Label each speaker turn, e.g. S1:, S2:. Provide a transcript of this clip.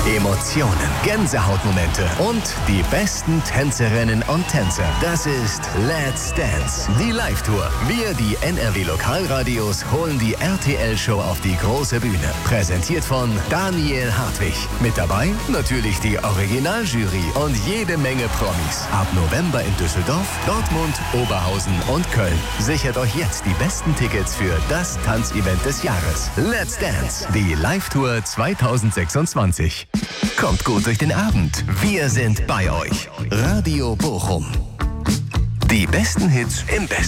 S1: Emotionen, Gänsehautmomente und die besten Tänzerinnen und Tänzer. Das ist Let's Dance, die Live-Tour. Wir, die NRW-Lokalradios, holen die RTL-Show auf die große Bühne. Präsentiert von Daniel Hartwig. Mit dabei natürlich die Originaljury und jede Menge Promis. Ab November in Düsseldorf, Dortmund, Oberhausen und Köln. Sichert euch jetzt die besten Tickets für das Tanzevent des Jahres. Let's Dance, die Live-Tour 2026. Kommt gut durch den Abend. Wir sind bei euch. Radio Bochum. Die besten Hits im besten